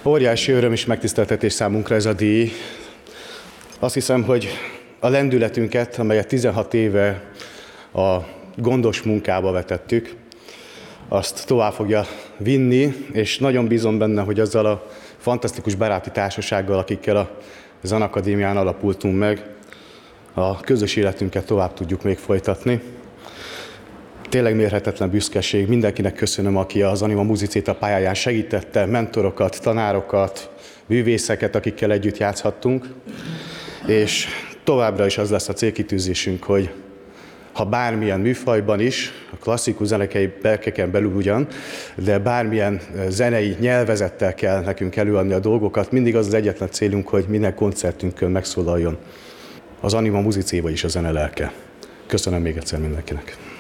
Óriási öröm és megtiszteltetés számunkra ez a díj. Azt hiszem, hogy a lendületünket, amelyet 16 éve a gondos munkába vetettük, azt tovább fogja vinni, és nagyon bízom benne, hogy azzal a fantasztikus baráti társasággal, akikkel a Zenakadémián alapultunk meg, a közös életünket tovább tudjuk még folytatni. Tényleg mérhetetlen büszkeség. Mindenkinek köszönöm, aki az Anima Musiceta pályáján segítette, mentorokat, tanárokat, művészeket, akikkel együtt játszhattunk. És továbbra is az lesz a célkitűzésünk, hogy ha bármilyen műfajban is, a klasszikus zenei berkeken belül ugyan, de bármilyen zenei nyelvezettel kell nekünk előadni a dolgokat, mindig az az egyetlen célunk, hogy minden koncertünkön megszólaljon az Anima Musicéba is a zene lelke. Köszönöm még egyszer mindenkinek.